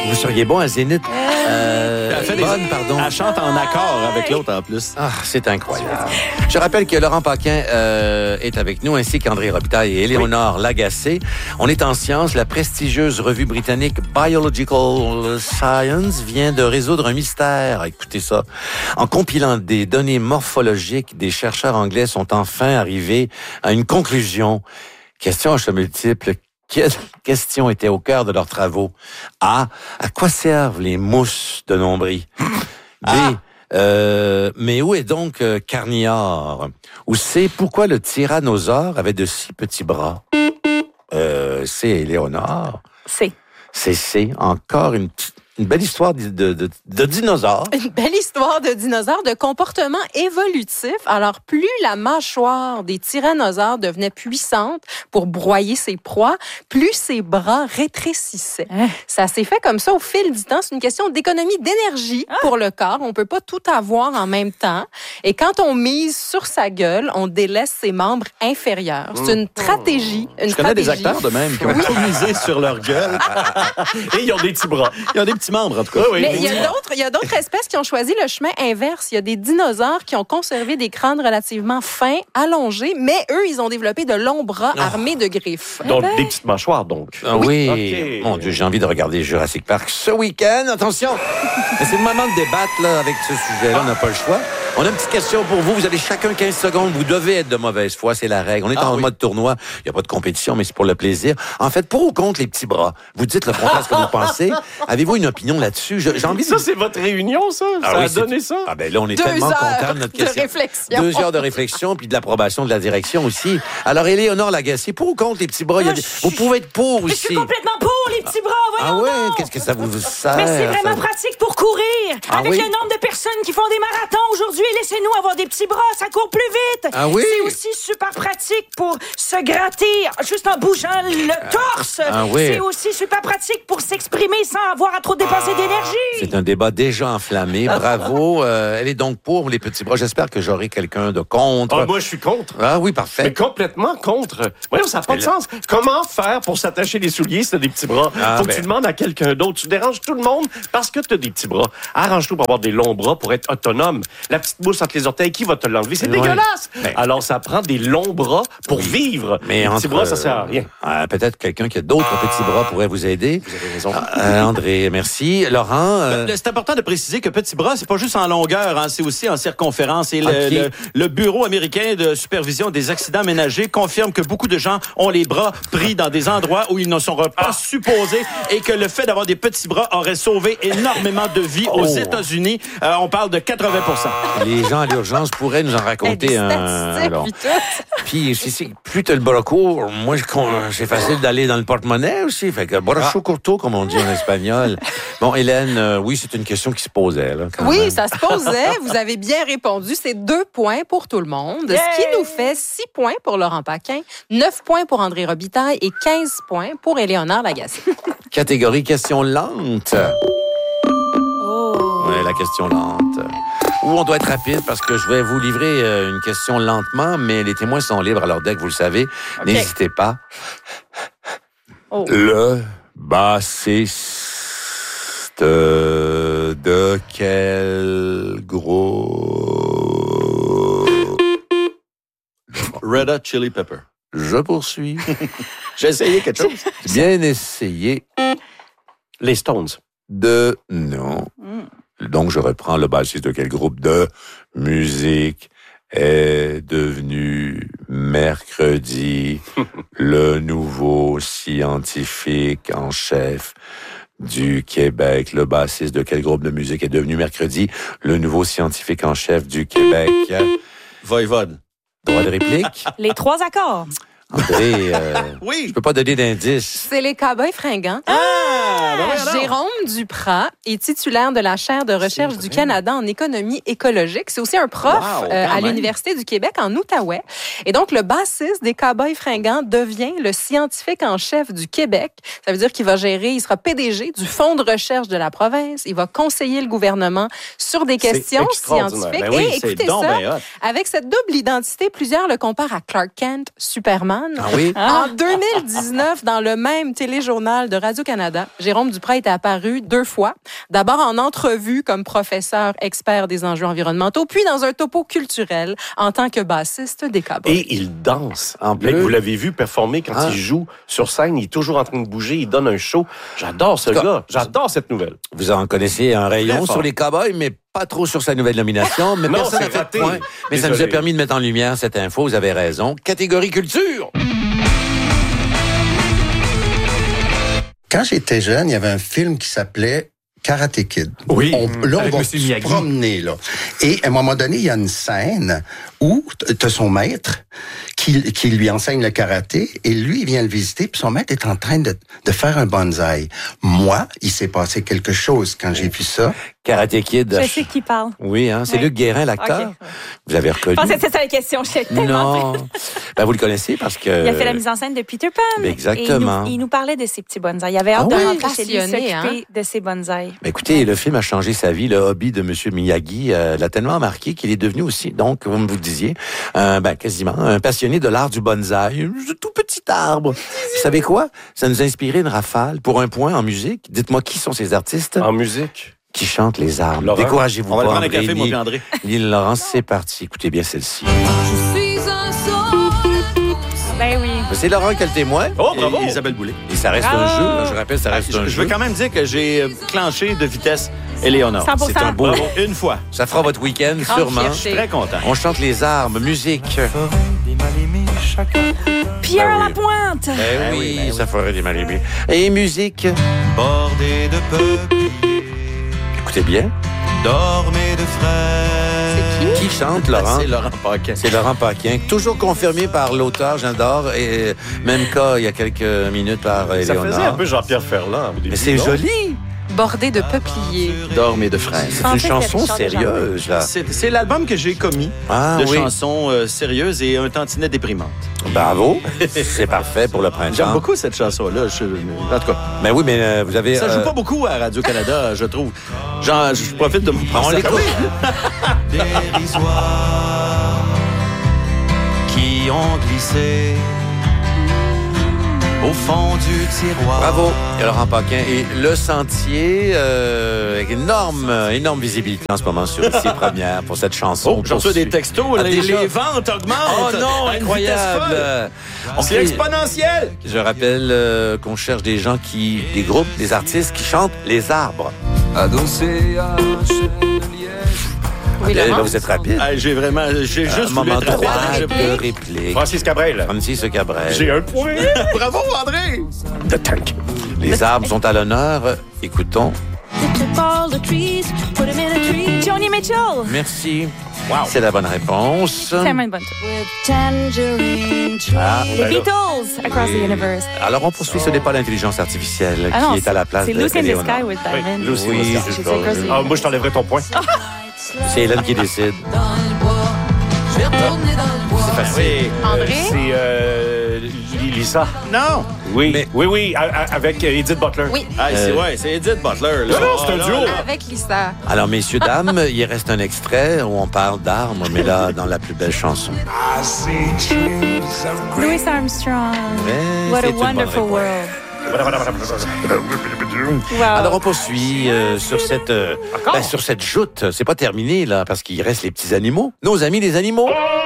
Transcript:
Vous seriez bon à Zénith. Elle chante en accord avec l'autre en plus. Ah, c'est incroyable. Je rappelle que Laurent Paquin est avec nous, ainsi qu'André Robitaille et Éléonore Lagacé. On est en sciences. La prestigieuse revue britannique Biological Science vient de résoudre un mystère. Écoutez ça. En compilant des données morphologiques, des chercheurs anglais sont enfin arrivés à une conclusion. Question à choix multiple. Quelle question était au cœur de leurs travaux? A. À quoi servent les mousses de nombril? B. Mais où est donc Carniard? Ou C. Pourquoi le tyrannosaure avait de si petits bras? C. Éléonore. C. C'est C. Encore une belle histoire de dinosaures. Une belle histoire de dinosaures, de comportement évolutif. Alors, plus la mâchoire des tyrannosaures devenait puissante pour broyer ses proies, plus ses bras rétrécissaient. Ça s'est fait comme ça au fil du temps. C'est une question d'économie d'énergie pour le corps. On peut pas tout avoir en même temps. Et quand on mise sur sa gueule, on délaisse ses membres inférieurs. C'est une stratégie. Je connais des acteurs de même qui ont tout misé sur leur gueule. Et ils ont des petits bras. Ils ont des petits membres, en tout cas. Oui. Mais il y a d'autres espèces qui ont choisi le chemin inverse. Il y a des dinosaures qui ont conservé des crânes relativement fins, allongés, mais eux, ils ont développé de longs bras armés de griffes. Donc, des petites mâchoires, donc. Oui. Okay. Mon Dieu, j'ai envie de regarder Jurassic Park ce week-end. Attention! Mais c'est le moment de débattre là, avec ce sujet-là. On n'a pas le choix. On a une petite question pour vous. Vous avez chacun 15 secondes. Vous devez être de mauvaise foi. C'est la règle. On est en mode tournoi. Il n'y a pas de compétition, mais c'est pour le plaisir. En fait, pour ou contre les petits bras? Vous dites le contraire de ce que vous pensez. Avez-vous une opinion là-dessus? J'ai envie de... Ça, c'est votre réunion, ça? Ça a donné ça? Ah ben là, on est tellement contents de notre question. Réflexion. 2 heures de réflexion, puis de l'approbation de la direction aussi. Alors, Éléonore Lagacé, pour ou contre les petits bras? Vous pouvez être pour aussi. Je suis complètement pour les petits bras, voyons donc. Qu'est-ce que ça vous sert? Mais c'est vraiment pratique pour courir. Avec oui? le nombre de personnes qui font des marathons aujourd'hui, laissez-nous avoir des petits bras, ça court plus vite. Ah oui? C'est aussi super pratique pour se gratter juste en bougeant le torse. Oui? C'est aussi super pratique pour s'exprimer sans avoir à trop dépenser d'énergie. C'est un débat déjà enflammé. Bravo. Elle est donc pour les petits bras. J'espère que j'aurai quelqu'un de contre. Moi, je suis contre. Ah oui, parfait. Mais complètement contre. Voyons, ça n'a pas de sens. Comment faire pour s'attacher les souliers si t'as des petits bras? Faut que tu demandes à quelqu'un d'autre. Tu déranges tout le monde parce que t'as des petits bras. Arrange-toi pour avoir des longs bras pour être autonome. La petite mousse entre les orteils, qui va te l'enlever? C'est dégueulasse! Alors, ça prend des longs bras pour vivre. Mais les petits bras, ça sert à rien. Peut-être quelqu'un qui a d'autres petits bras pourrait vous aider. Vous avez raison. André, merci. Laurent? C'est important de préciser que petit bras, c'est pas juste en longueur, c'est aussi en circonférence. Et le Bureau américain de supervision des accidents ménagers confirme que beaucoup de gens ont les bras pris dans des endroits où ils ne sont pas supposés et que le fait d'avoir des petits bras aurait sauvé énormément de vies aux États-Unis. On parle de 80%. Les gens à l'urgence pourraient nous en raconter un. Puis, plus t'as le bras court, moi, c'est facile d'aller dans le porte-monnaie aussi. Fait que bracho curto, comme on dit en espagnol. Bon, Hélène, oui, c'est une question qui se posait, là. Oui, ça se posait. Vous avez bien répondu. C'est 2 points pour tout le monde. Ce qui nous fait 6 points pour Laurent Paquin, 9 points pour André Robitaille et 15 points pour Éléonore Lagacé. Catégorie question lente. Oui, la question lente. Ou on doit être rapide parce que je vais vous livrer une question lentement, mais les témoins sont libres. Alors, dès que vous le savez, n'hésitez pas. Le bassiste de quel groupe? Red Hot Chili Pepper. Je poursuis. J'ai essayé quelque chose. Bien essayé. Les Stones. Non. Donc, je reprends le bassiste de quel groupe de musique est devenu mercredi le nouveau scientifique en chef du Québec. Le bassiste de quel groupe de musique est devenu mercredi le nouveau scientifique en chef du Québec? Voivode. Droit de réplique? Les 3 accords. André, Oui. je peux pas donner d'indice. C'est les Cowboys fringants. Jérôme Duprat est titulaire de la chaire de recherche du Canada en économie écologique. C'est aussi un prof à l'Université du Québec en Outaouais. Et donc, le bassiste des Cowboys fringants devient le scientifique en chef du Québec. Ça veut dire qu'il va gérer, il sera PDG du fonds de recherche de la province. Il va conseiller le gouvernement sur des questions scientifiques. Ben oui, et écoutez ça, avec cette double identité, plusieurs le comparent à Clark Kent, Superman. Ah oui? En 2019, dans le même téléjournal de Radio-Canada, Jérôme Guillaume Duprat est apparu 2 fois. D'abord en entrevue comme professeur expert des enjeux environnementaux, puis dans un topo culturel en tant que bassiste des Cowboys. Et il danse en bleu. Vous l'avez vu performer quand il joue sur scène. Il est toujours en train de bouger. Il donne un show. J'adore ce gars. J'adore cette nouvelle. Vous en connaissez un rayon sur les Cowboys, mais pas trop sur sa nouvelle nomination. Mais non, personne n'a fait de point. Mais ça nous a permis de mettre en lumière cette info. Vous avez raison. Catégorie culture. Quand j'étais jeune, il y avait un film qui s'appelait Karate Kid. Oui. Là, on va se promener, là. Et à un moment donné, il y a une scène où t'as son maître qui lui enseigne le karaté et lui, il vient le visiter puis son maître est en train de faire un bonsaï. Moi, il s'est passé quelque chose quand j'ai vu ça. Karate Kid. Je sais qui parle. Oui, hein, c'est Luc Guérin, l'acteur. Okay. Vous avez reconnu. Je pensais que c'était ça la question. Je sais tellement. Non. Ben, vous le connaissez parce que... Il a fait la mise en scène de Peter Pan. Exactement. Et il nous parlait de ses petits bonsaïs. Il avait hâte de rentrer chez lui s'occuper de ses bonsaïs. Ben, écoutez, le film a changé sa vie. Le hobby de M. Miyagi l'a tellement marqué qu'il est devenu aussi, donc, comme vous le disiez, quasiment un passionné de l'art du bonsaï. Un tout petit arbre. Vous savez quoi? Ça nous a inspiré une rafale pour un point en musique. Dites-moi qui sont ces artistes? En musique? Qui chantent les arbres. Laurent. Découragez-vous pas. On va prendre un café, moi et André. Lille Laurence, c'est parti. Écoutez bien celle-ci. Ben oui. C'est Laurent qui est le témoin. Oh, bravo! Et Isabelle Boulay. Et ça reste un jeu. Là, je rappelle, ça reste un Je jeu. veux quand même dire que j'ai clenché de vitesse Éléonore. 100%. C'est un beau. Une fois. Ça fera votre week-end, Grande sûrement. fierté. Je suis très content. On chante les arbres, musique. Pierre Ben oui. Lapointe. Oui, ça ferait des mal-aimés. Et musique. Bordé de peupliers, Écoutez bien. dormez de frères. Qui chante, Laurent? C'est Laurent Paquin. C'est Laurent Paquin. Toujours confirmé par l'auteur, j'adore. Et même cas, il y a quelques minutes par Ça Éléonore. faisait un peu Jean-Pierre Ferland au début. Mais c'est non? joli. Bordé de peupliers. Dormez de fraises. C'est pensais une qu'il y avait chanson Charles sérieuse, là. C'est l'album que j'ai commis Ah de oui. chansons sérieuses et un tantinet déprimante. Bravo. C'est parfait pour le printemps. J'aime beaucoup cette chanson-là. En tout cas, Mais oui, mais vous avez... ça joue pas beaucoup à Radio-Canada, je trouve. Genre, je profite de mon On l'écoute. Dérisoires qui ont glissé au fond du tiroir. Bravo, Laurent Paquin. Et Le Sentier, énorme visibilité en ce moment sur ici première pour cette chanson. Oh, j'en reçois des textos. Ah, les déjà? ventes augmentent. Oh non, à une vitesse incroyable! folle. C'est exponentiel. Je rappelle qu'on cherche des groupes, des artistes qui chantent les arbres. Adossé à un chêne de liège. Oui, Là, Laurent. vous êtes rapide. Ah, j'ai juste voulu Moment être rapide. 3 Je- de réplique. Francis Cabrel. Francis Cabrel. J'ai un point. Bravo, André. The Tank. Les arbres sont à l'honneur. Écoutons. Joni Mitchell. Merci. Wow. C'est la bonne réponse. Tellement une bonne tour. Ah, Les ben là. Beatles, Across the Universe. Alors, on poursuit. Ce n'est pas l'intelligence artificielle Ah non, qui est à la place c'est de Lucy in the Éléonore. Sky with Diamond. Lucy Oui, in the c'est Sky. ça. Ah, moi, je t'enlèverai ton point. C'est Hélène qui décide. C'est facile. André? C'est Lisa. Non. Oui, Mais- oui, avec Edith Butler. Oui, Ah, c'est Edith Butler. Là. Non, c'est un là, duo. là. avec Lisa. Alors, messieurs, dames, il reste un extrait où on parle d'arbres, mais là, dans la plus belle chanson. Louis Armstrong. Ouais, What c'est a une bonne wonderful réponse. world. Wow. Alors, on poursuit sur cette joute. C'est pas terminé, là, parce qu'il reste les petits animaux. Nos amis, les animaux.